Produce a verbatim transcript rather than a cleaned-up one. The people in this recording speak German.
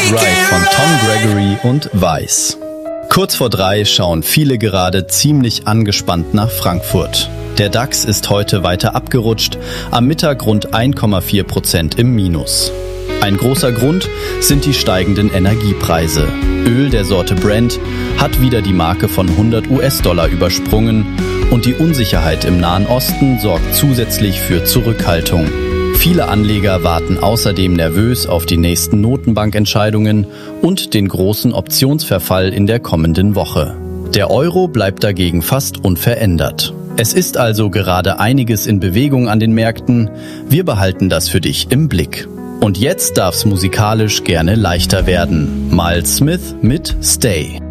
Right von Tom Gregory und Vice. Kurz vor drei schauen viele gerade ziemlich angespannt nach Frankfurt. Der DAX ist heute weiter abgerutscht, am Mittag rund eins Komma vier Prozent im Minus. Ein großer Grund sind die steigenden Energiepreise. Öl der Sorte Brent hat wieder die Marke von hundert US-Dollar übersprungen und die Unsicherheit im Nahen Osten sorgt zusätzlich für Zurückhaltung. Viele Anleger warten außerdem nervös auf die nächsten Notenbankentscheidungen und den großen Optionsverfall in der kommenden Woche. Der Euro bleibt dagegen fast unverändert. Es ist also gerade einiges in Bewegung an den Märkten. Wir behalten das für dich im Blick. Und jetzt darf's musikalisch gerne leichter werden. Miles Smith mit Stay.